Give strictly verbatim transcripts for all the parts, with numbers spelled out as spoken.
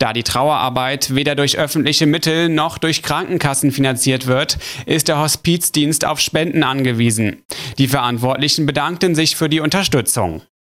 Da die Trauerarbeit weder durch öffentliche Mittel noch durch Krankenkassen finanziert wird, ist der Hospizdienst auf Spenden angewiesen. Die Verantwortlichen bedankten sich für die Unterstützung.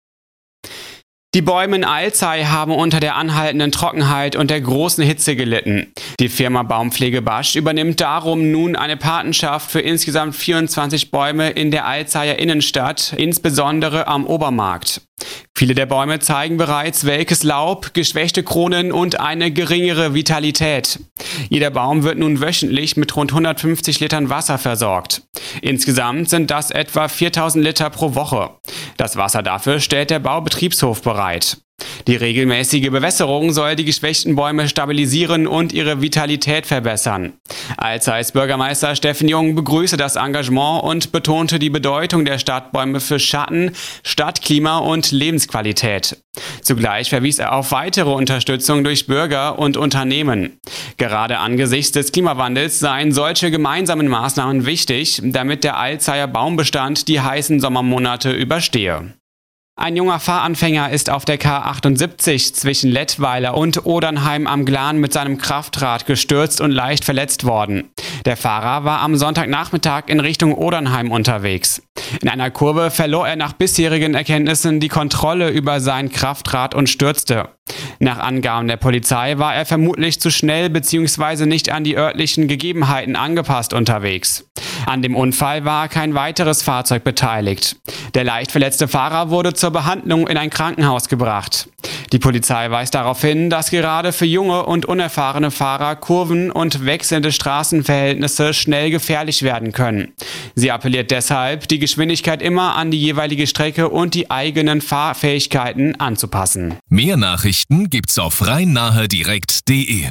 Die Bäume in Alzey haben unter der anhaltenden Trockenheit und der großen Hitze gelitten. Die Firma Baumpflege Basch übernimmt darum nun eine Patenschaft für insgesamt vierundzwanzig Bäume in der Alzeyer Innenstadt, insbesondere am Obermarkt. Viele der Bäume zeigen bereits welkes Laub, geschwächte Kronen und eine geringere Vitalität. Jeder Baum wird nun wöchentlich mit rund hundertfünfzig Litern Wasser versorgt. Insgesamt sind das etwa viertausend Liter pro Woche. Das Wasser dafür stellt der Baubetriebshof bereit. Die regelmäßige Bewässerung soll die geschwächten Bäume stabilisieren und ihre Vitalität verbessern. Alzeys Bürgermeister Steffen Jung begrüßte das Engagement und betonte die Bedeutung der Stadtbäume für Schatten, Stadtklima und Lebensqualität. Zugleich verwies er auf weitere Unterstützung durch Bürger und Unternehmen. Gerade angesichts des Klimawandels seien solche gemeinsamen Maßnahmen wichtig, damit der Alzeyer Baumbestand die heißen Sommermonate überstehe. Ein junger Fahranfänger ist auf der K achtundsiebzig zwischen Lettweiler und Odernheim am Glan mit seinem Kraftrad gestürzt und leicht verletzt worden. Der Fahrer war am Sonntagnachmittag in Richtung Odernheim unterwegs. In einer Kurve verlor er nach bisherigen Erkenntnissen die Kontrolle über sein Kraftrad und stürzte. Nach Angaben der Polizei war er vermutlich zu schnell bzw. nicht an die örtlichen Gegebenheiten angepasst unterwegs. An dem Unfall war kein weiteres Fahrzeug beteiligt. Der leicht verletzte Fahrer wurde zur Behandlung in ein Krankenhaus gebracht. Die Polizei weist darauf hin, dass gerade für junge und unerfahrene Fahrer Kurven und wechselnde Straßenverhältnisse schnell gefährlich werden können. Sie appelliert deshalb, die Geschwindigkeit immer an die jeweilige Strecke und die eigenen Fahrfähigkeiten anzupassen. Mehr Nachrichten gibt's auf rhein-nahe-direkt punkt de.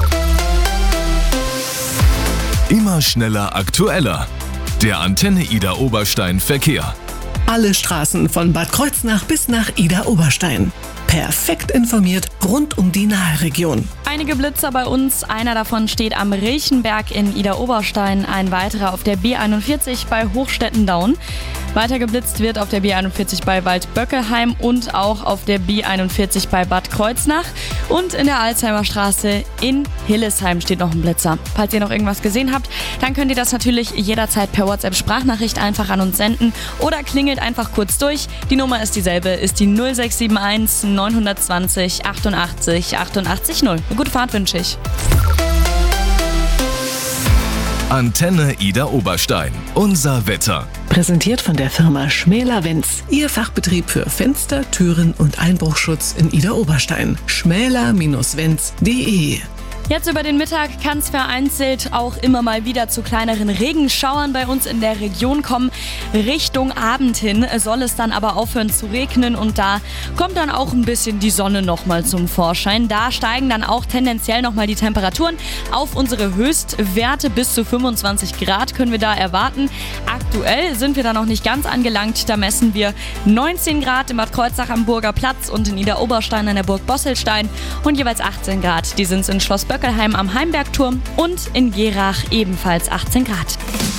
Immer schneller, aktueller. Der Antenne Idar Oberstein Verkehr. Alle Straßen von Bad Kreuznach bis nach Idar Oberstein. Perfekt informiert rund um die Nahe-Region. Einige Blitzer bei uns, einer davon steht am Rilchenberg in Idar Oberstein, ein weiterer auf der B einundvierzig bei Hochstettendaun. Weiter geblitzt wird auf der B einundvierzig bei Waldböckelheim und auch auf der B einundvierzig bei Bad Kreuznach. Und in der Alzheimer Straße in Hillesheim steht noch ein Blitzer. Falls ihr noch irgendwas gesehen habt, dann könnt ihr das natürlich jederzeit per WhatsApp-Sprachnachricht einfach an uns senden oder klingelt einfach kurz durch. Die Nummer ist dieselbe, ist die null sechs sieben eins neun zwei null achtundachtzig achtundachtzig null. Eine gute Fahrt wünsche ich. Antenne Idar Oberstein. Unser Wetter. Präsentiert von der Firma Schmäler-Wenz. Ihr Fachbetrieb für Fenster, Türen und Einbruchschutz in Idar Oberstein. schmäler Bindestrich wenz punkt de. Jetzt über den Mittag kann es vereinzelt auch immer mal wieder zu kleineren Regenschauern bei uns in der Region kommen. Richtung Abend hin soll es dann aber aufhören zu regnen und da kommt dann auch ein bisschen die Sonne nochmal zum Vorschein. Da steigen dann auch tendenziell nochmal die Temperaturen auf unsere Höchstwerte. Bis zu fünfundzwanzig Grad können wir da erwarten. Aktuell sind wir da noch nicht ganz angelangt. Da messen wir neunzehn Grad in Bad Kreuznach am Burger Platz und in Idar Oberstein an der Burg Bosselstein und jeweils achtzehn Grad. Die sind in Schloss Böckelheim am Heimbergturm und in Gerach ebenfalls achtzehn Grad.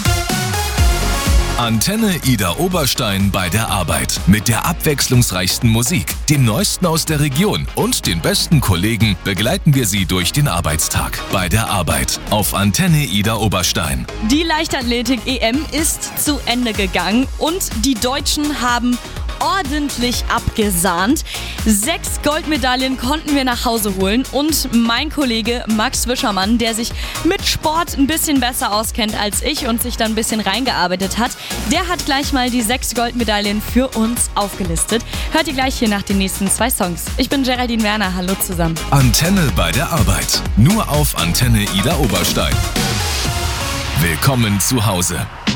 Antenne Idar Oberstein bei der Arbeit. Mit der abwechslungsreichsten Musik, dem Neuesten aus der Region und den besten Kollegen begleiten wir Sie durch den Arbeitstag. Bei der Arbeit auf Antenne Idar Oberstein. Die Leichtathletik-E M ist zu Ende gegangen und die Deutschen haben ordentlich abgesahnt. Sechs Goldmedaillen konnten wir nach Hause holen und mein Kollege Max Wischermann, der sich mit Sport ein bisschen besser auskennt als ich und sich dann ein bisschen reingearbeitet hat, der hat gleich mal die sechs Goldmedaillen für uns aufgelistet. Hört ihr gleich hier nach den nächsten zwei Songs. Ich bin Geraldine Werner, hallo zusammen. Antenne bei der Arbeit. Nur auf Antenne Idar Oberstein. Willkommen zu Hause.